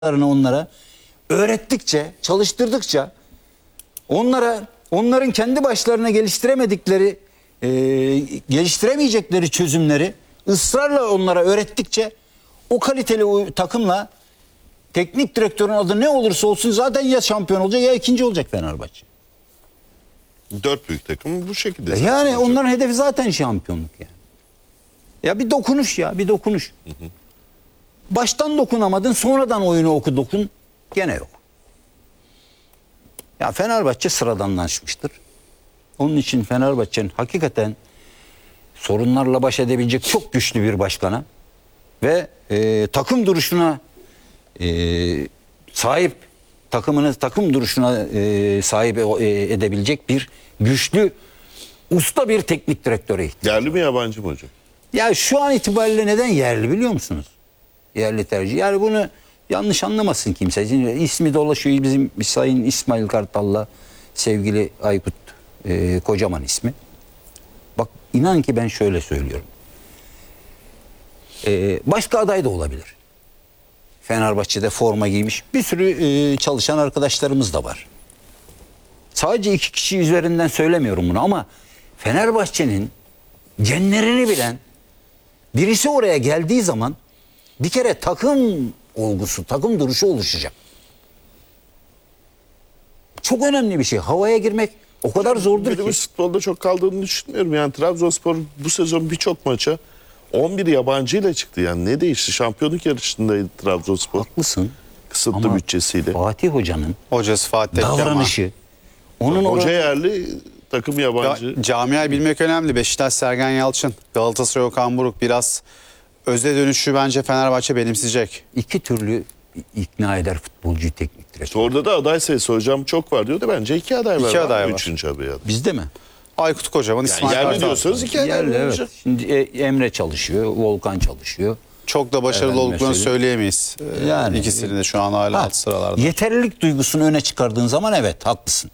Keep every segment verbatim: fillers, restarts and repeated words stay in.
onlara öğrettikçe, çalıştırdıkça onlara onların kendi başlarına geliştiremedikleri, e, geliştiremeyecekleri çözümleri ısrarla onlara öğrettikçe o kaliteli o takımla teknik direktörün adı ne olursa olsun zaten ya şampiyon olacak ya ikinci olacak Fenerbahçe. Dört büyük takım bu şekilde. Yani olacak. onların hedefi zaten şampiyonluk yani. Ya bir dokunuş ya bir dokunuş. Hı hı. Baştan dokunamadın, sonradan oyunu oku dokun, gene yok. Ya Fenerbahçe sıradanlaşmıştır. Onun için Fenerbahçe'nin hakikaten sorunlarla baş edebilecek çok güçlü bir başkana ve e, takım duruşuna e, sahip, takımını takım duruşuna e, sahip e, edebilecek bir güçlü, usta bir teknik direktöre ihtiyaç. Yerli mi yabancı mı hocam? Ya şu an itibariyle neden yerli biliyor musunuz? Yerli tercih. Yani bunu yanlış anlamasın kimse. Şimdi ismi dolaşıyor bizim Sayın İsmail Kartal'la sevgili Aykut e, Kocaman ismi. Bak inan ki ben şöyle söylüyorum. E, başka aday da olabilir. Fenerbahçe'de forma giymiş bir sürü e, çalışan arkadaşlarımız da var. Sadece iki kişi üzerinden söylemiyorum bunu ama Fenerbahçe'nin genlerini bilen birisi oraya geldiği zaman bir kere takım olgusu, takım duruşu oluşacak. Çok önemli bir şey. Havaya girmek o kadar zordur ki. Futbolda çok kaldığını düşünmüyorum. Yani Trabzonspor bu sezon birçok maça on bir yabancıyla çıktı. Yani ne değişti? Şampiyonluk yarışındaydı Trabzonspor. Haklısın. Kısıtlı Ama bütçesiyle. Fatih Hoca'nın Hocası Fatih Tekke ama davranışı, onun Hoca orada- yerli, takım yabancı. Ya, camiayı bilmek önemli. Beşiktaş Sergen Yalçın, Galatasaray Okan Buruk biraz özne dönüşü bence Fenerbahçe benimseyecek. iki türlü ikna eder futbolcuyu teknik direktör. Orada da aday sayısı hocam çok var diyordu. Bence iki aday var. İki aday var. Üçüncü aday var. Bizde mi? Aykut Kocaman, Yani İsmail yerli Kartal. diyorsanız iki aday Yerli, var evet. hocam. Şimdi e, Emre çalışıyor, Volkan çalışıyor. Çok da başarılı Efendim olduklarını mesela. söyleyemeyiz. Ee, Yani- İkisini de şu an hala Ha, alt sıralarda. yeterlilik duygusunu öne çıkardığın zaman evet haklısın.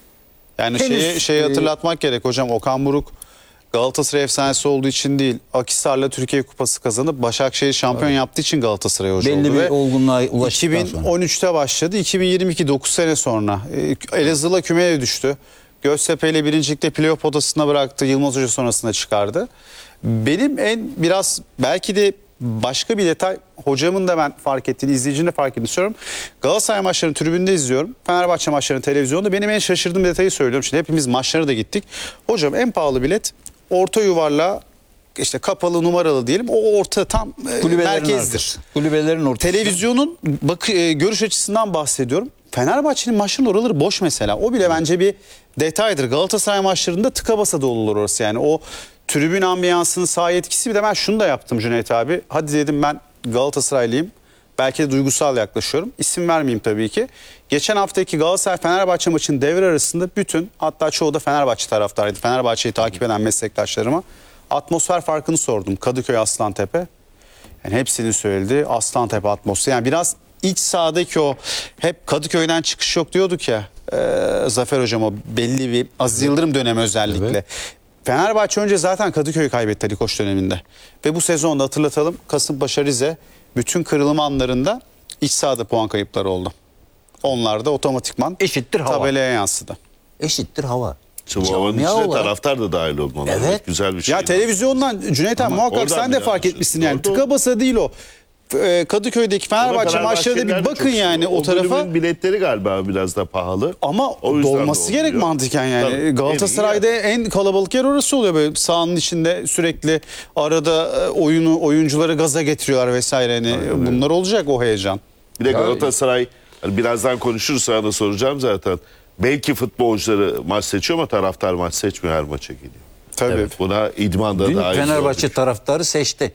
Yani henüz, şeyi, şeyi e, hatırlatmak gerek hocam. Okan Buruk Galatasaray efsanesi olduğu için değil, Akhisar'la Türkiye Kupası kazanıp Başakşehir şampiyon yaptığı için Galatasaray hoca Belli oldu. bir Ve olgunluğa ulaştıktan sonra. iki bin on üçte başladı. iki bin yirmi iki dokuz sene sonra. Ee, Elazığ'la kümeye düştü. Göztepe ile birincilikte playoff potasına bıraktı. Yılmaz Hoca sonrasında çıkardı. Benim en biraz belki de başka bir detay hocamın da ben fark ettiğini, izleyicinin de fark ettiğini söylüyorum. Galatasaray maçlarını tribünde izliyorum. Fenerbahçe maçlarını televizyonda. Benim en şaşırdığım detayı söylüyorum. Şimdi hepimiz maçlara da gittik. Hocam en pahalı bilet orta yuvarlağı, işte kapalı numaralı diyelim. O orta tam e, Kulübelerin merkezdir. arkası. Kulübelerin ortası. Televizyonun bak e, görüş açısından bahsediyorum. Fenerbahçe'nin maçının oraları boş mesela. O bile bence bir detaydır. Galatasaray maçlarında tıka basa dolular orası yani. O tribün ambiyansının sahaya etkisi. Bir de ben şunu da yaptım Cüneyt abi. Hadi dedim ben Galatasaraylıyım. Belki de duygusal yaklaşıyorum. İsim vermeyeyim tabii ki. Geçen haftaki Galatasaray-Fenerbahçe maçının devre arasında bütün, hatta çoğu da Fenerbahçe taraftarıydı. Fenerbahçe'yi takip eden meslektaşlarıma atmosfer farkını sordum. Kadıköy Aslantepe. Yani hepsinin söylediği Aslantepe atmosferi. Yani biraz iç sahadaki o hep Kadıköy'den çıkış yok diyorduk ya. E, Zafer Hocam o belli bir Aziz Yıldırım dönemi özellikle. Evet. Fenerbahçe önce zaten Kadıköy'ü kaybetti Ali Koç döneminde. Ve bu sezonda hatırlatalım Kasımpaşa Rize bütün kırılma anlarında iç sahada puan kayıpları oldu. Onlar da otomatikman Eşittir hava. tabelaya yansıdı. Eşittir hava. Şimdi bu havanın Camia içine olarak- taraftar da dahil olmalı. Evet. Güzel bir şey. Ya televizyondan Cüneyt abi muhakkak oradan sen de bile fark anlaşılır. etmişsin yani. Doğru, Tıka basa değil o. Ee, Kadıköy'deki Fenerbahçe maçlarına Fenerbahçeliler bir de bakın çok yani seviyor. o tarafa. bölümün biletleri galiba biraz da pahalı. Ama O yüzden de dolması gerek oluyor. mantıken yani. Tabii. Galatasaray'da en kalabalık yer orası oluyor böyle sahanın içinde sürekli arada e, oyunu oyuncuları gaza getiriyorlar vesaire hani bunlar olacak o heyecan. Bir de Galatasaray hani birazdan konuşuruz, sana da soracağım zaten. Belki futbolcuları maç seçiyor ama taraftar maç seçmiyor, her maça geliyor. Tabii. Evet, buna idmanda Dün dahil. Fenerbahçe taraftarı seçti.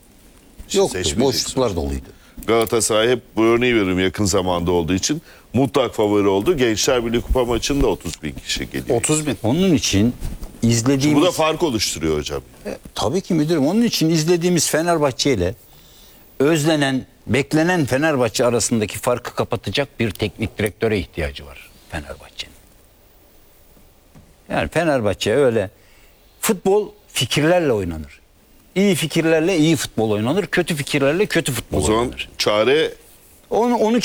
Yoktu. seçmeyeceksin. Boşluklar doluydu. Galatasaray hep bu örneği veriyorum yakın zamanda olduğu için mutlak favori oldu. Gençler Birliği Kupa maçında otuz bin kişi geliyor. otuz bin. Onun için izlediğimiz... Bu da fark oluşturuyor hocam. E, tabii ki müdürüm. Onun için izlediğimiz Fenerbahçe ile özlenen, beklenen Fenerbahçe arasındaki farkı kapatacak bir teknik direktöre ihtiyacı var Fenerbahçe'nin. Yani Fenerbahçe öyle futbol fikirlerle oynanır. İyi fikirlerle iyi futbol oynanır, kötü fikirlerle kötü futbol O zaman oynanır. çare Onu, onu